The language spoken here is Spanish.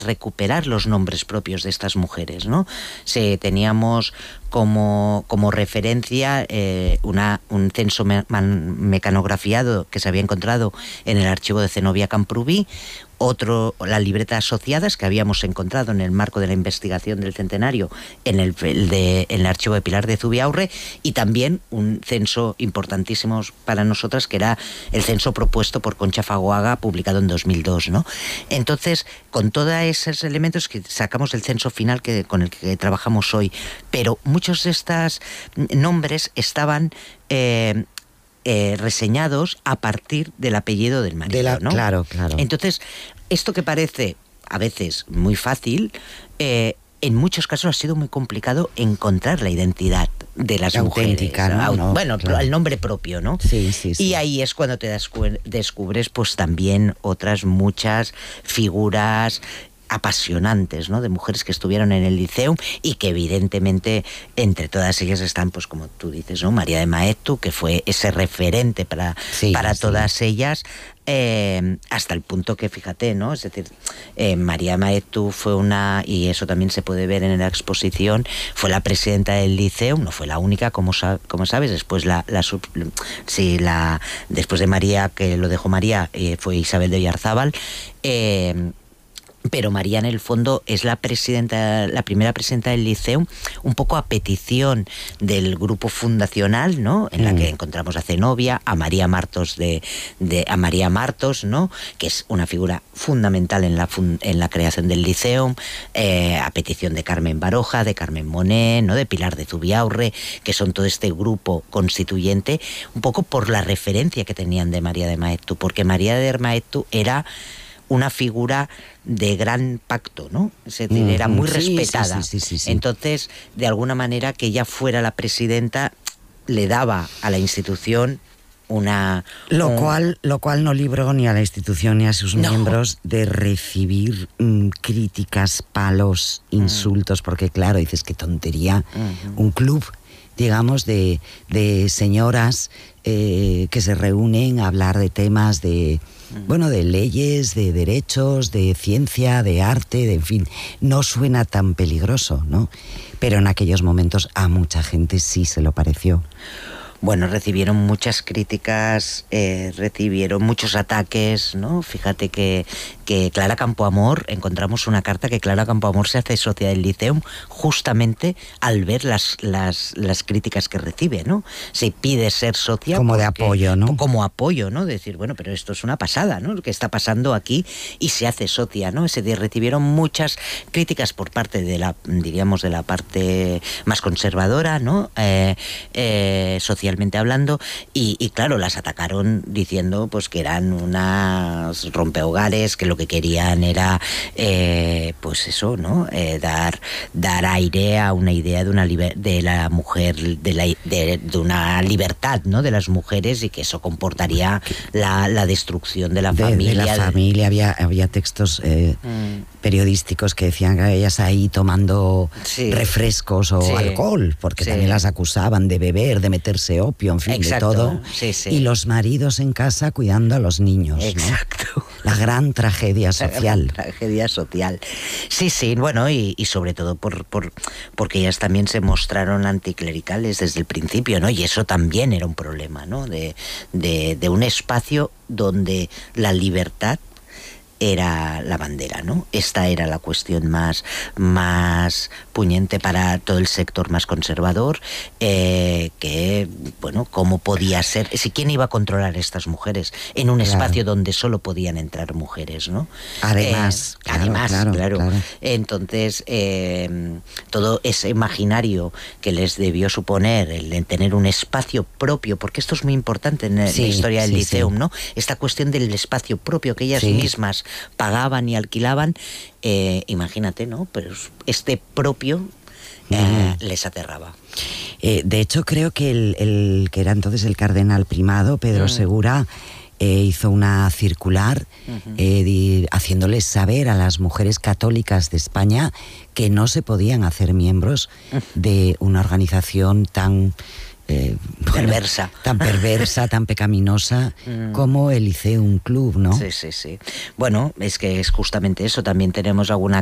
recuperar los nombres propios de estas mujeres, ¿no? Teníamos como referencia un censo mecanografiado que se había encontrado en el archivo de Zenobia Camprubí, otro, las libretas asociadas que habíamos encontrado en el marco de la investigación del centenario en el archivo de Pilar de Zubiaurre, y también un censo importantísimo para nosotras, que era el censo propuesto por Concha Fagoaga, publicado en 2002, ¿no? Entonces, con todos esos elementos que sacamos el censo final con el que trabajamos hoy, pero muchos de estos nombres estaban reseñados a partir del apellido del marido, ¿no? Claro, claro. Entonces, esto que parece a veces muy fácil, en muchos casos ha sido muy complicado encontrar la identidad de las auténtica, mujeres. ¿no? Bueno, claro. El nombre propio, ¿no? Sí, sí, sí. Y ahí es cuando te descubres pues también otras muchas figuras apasionantes, ¿no? De mujeres que estuvieron en el Liceum y que evidentemente entre todas ellas están, pues como tú dices, ¿no? María de Maeztu, que fue ese referente para todas ellas, hasta el punto que, fíjate, ¿no? Es decir, María Maeztu fue y eso también se puede ver en la exposición, fue la presidenta del Liceum, no fue la única, como sabes, después después de María, que lo dejó María, fue Isabel de Oyarzábal, pero María, en el fondo, es la primera presidenta del Liceum, un poco a petición del grupo fundacional, ¿no? En la que encontramos a Zenobia, a María Martos a María Martos, ¿no? Que es una figura fundamental en la creación del Liceum, a petición de Carmen Baroja, de Carmen Monet, ¿no? De Pilar de Zubiaurre, que son todo este grupo constituyente, un poco por la referencia que tenían de María de Maeztu, porque María de Maeztu era una figura de gran pacto, ¿no? Es decir, era muy respetada. Sí. Entonces, de alguna manera, que ella fuera la presidenta le daba a la institución Lo cual no libró ni a la institución ni a sus miembros de recibir críticas, palos, insultos, porque claro, dices, qué tontería, un club, digamos, de señoras que se reúnen a hablar de temas de leyes, de derechos, de ciencia, de arte, en fin, no suena tan peligroso, ¿no? Pero en aquellos momentos a mucha gente sí se lo pareció. Bueno, recibieron muchas críticas, recibieron muchos ataques, ¿no? Fíjate que Clara Campoamor, encontramos una carta que Clara Campoamor se hace socia del Liceum justamente al ver las críticas que recibe, ¿no? Se pide ser socia como de apoyo, ¿no? Como apoyo, ¿no? Decir, bueno, pero esto es una pasada, ¿no? Lo que está pasando aquí, y se hace socia, ¿no? Ese día recibieron muchas críticas por parte de la parte más conservadora, ¿no? Socialmente hablando, y claro, las atacaron diciendo pues que eran unas rompehogares, que lo que querían era pues eso, ¿no? Dar aire a una idea de la mujer, de una libertad, ¿no? De las mujeres, y que eso comportaría la destrucción de la familia. De la familia había textos periodísticos que decían que ellas ahí tomando refrescos o alcohol, porque también las acusaban de beber, de meterse opio, en fin, exacto, de todo. Y los maridos en casa cuidando a los niños. Exacto. ¿No? La gran tragedia social. La tragedia social. Sí, bueno, y sobre todo porque ellas también se mostraron anticlericales desde el principio, ¿no? Y eso también era un problema, ¿no? De un espacio donde la libertad era la bandera, ¿no? Esta era la cuestión más puñente para todo el sector más conservador, que, bueno, cómo podía ser, quién iba a controlar a estas mujeres en un espacio donde solo podían entrar mujeres, ¿no? Además, claro. Entonces, todo ese imaginario que les debió suponer el de tener un espacio propio, porque esto es muy importante en la historia del Liceum, ¿no? Esta cuestión del espacio propio que ellas mismas pagaban y alquilaban, imagínate, ¿no? Pero este propio les aterraba. De hecho, creo que el que era entonces el cardenal primado, Pedro Segura, hizo una circular haciéndoles saber a las mujeres católicas de España que no se podían hacer miembros de una organización tan perversa. Tan perversa, tan pecaminosa como el Lyceum Club, ¿no? Sí. Bueno, es que es justamente eso. También tenemos alguna